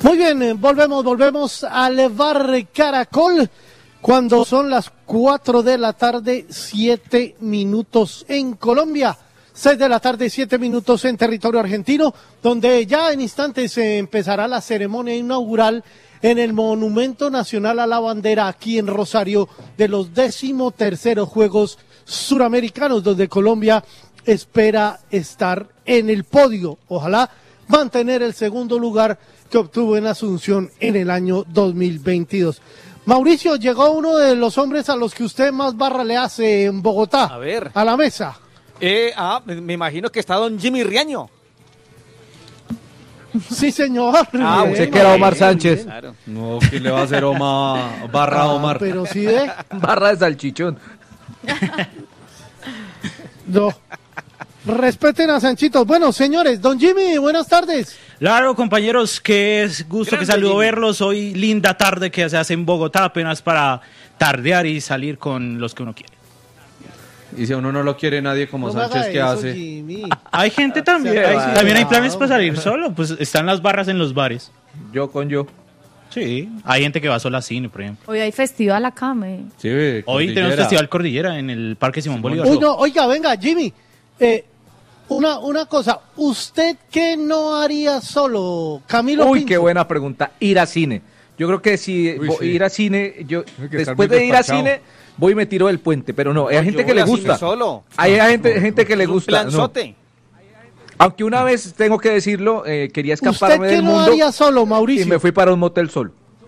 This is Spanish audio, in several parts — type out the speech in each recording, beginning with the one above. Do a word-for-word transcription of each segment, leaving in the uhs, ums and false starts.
Muy bien, eh, volvemos, volvemos al Bar Caracol cuando son las cuatro de la tarde, siete minutos en Colombia, seis de la tarde, siete minutos en territorio argentino, donde ya en instantes se empezará la ceremonia inaugural en el Monumento Nacional a la Bandera aquí en Rosario de los decimoterceros Juegos Suramericanos, donde Colombia espera estar en el podio. Ojalá mantener el segundo lugar que obtuvo en Asunción en el año dos mil veintidós. Mauricio, llegó uno de los hombres a los que usted más barra le hace en Bogotá. A ver. A la mesa. Eh, ah, me imagino que está don Jimmy Riaño. Sí, señor. Ah, bien, usted que era Omar Sánchez. Claro. No, ¿quién le va a hacer Omar, barra ah, Omar? Pero sí de... Barra de salchichón. No. Respeten a Sanchitos. Bueno, señores, don Jimmy, buenas tardes. Claro, compañeros, qué es gusto, Grande, que saludo Jimmy. Verlos. Hoy linda tarde que se hace en Bogotá, apenas para tardear y salir con los que uno quiere. Y si uno no lo quiere nadie como no Sánchez, ¿qué hace? Jimmy. Hay gente también, hay, también hay planes para salir solo, pues están las barras en los bares. Yo con yo. Sí, hay gente que va sola al cine, por ejemplo. Hoy hay festival acá, me. Sí, hoy tenemos festival Cordillera en el Parque Simón Bolívar. Uy, no, oiga, venga, Jimmy, eh, una, una cosa, ¿usted qué no haría solo, Camilo Uy, Pinto? Qué buena pregunta, ir a cine. Yo creo que si Uy, sí. ir a cine, yo después de ir a cine, voy y me tiro del puente, pero no, hay no, gente que le gusta. Solo. Hay gente, gente que le gusta. Planzote. No. Aunque una vez, tengo que decirlo, eh, quería escaparme del mundo. ¿Usted qué no haría solo, Mauricio? Y me fui para un motel solo.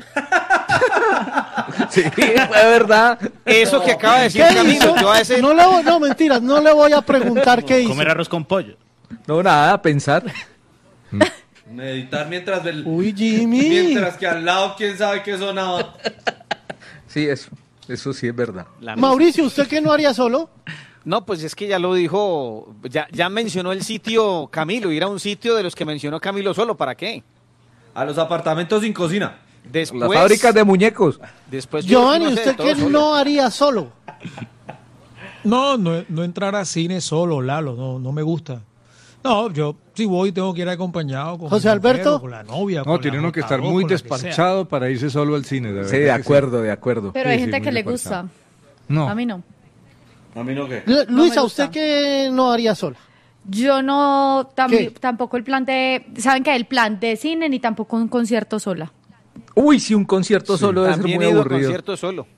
Sí, fue verdad. Eso que acaba de decir Camilo, yo a ese... No, le voy, no, mentiras, no le voy a preguntar qué hizo. Comer arroz con pollo. No, nada, pensar. Meditar mientras... Del... Uy, Jimmy. Mientras que al lado, quién sabe qué sonaba. Sí, eso, eso sí es verdad. Mauricio, ¿usted qué no haría solo? No, pues es que ya lo dijo, ya, ya mencionó el sitio Camilo, ir a un sitio de los que mencionó Camilo solo, ¿para qué? A los apartamentos sin cocina. Después, las fábricas de muñecos. Después Giovanni, ¿usted qué solo. no haría solo? No, no, no entrar a cine solo, Lalo, no, no me gusta. No, yo si voy tengo que ir acompañado con José Alberto, con la novia. No, tiene uno que estar muy despachado para irse solo al cine. De sí, de acuerdo, sí. de acuerdo. Pero sí, hay gente sí, que le gusta. No. A mí no. ¿A mí no qué? L- Luisa, no ¿usted qué no haría sola? Yo no, tam- tampoco el plan de, ¿saben qué? El plan de cine ni tampoco un concierto sola. Uy, sí, un concierto sí, solo debe ser muy he ido aburrido. concierto solo.